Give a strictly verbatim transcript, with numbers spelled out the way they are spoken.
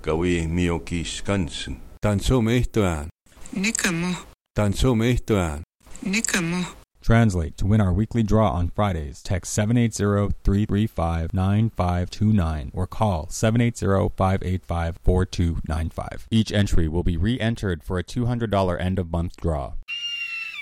Gawi Miyoki Skansen. Tansomehtoan. Nikamo. Tansomehtoan. Nikamo. Translate. To win our weekly draw on Fridays, text seven eight zero, three three five, nine five two nine or call seven eight zero, five eight five, four two nine five. Each entry will be re-entered for a two hundred dollars end-of-month draw.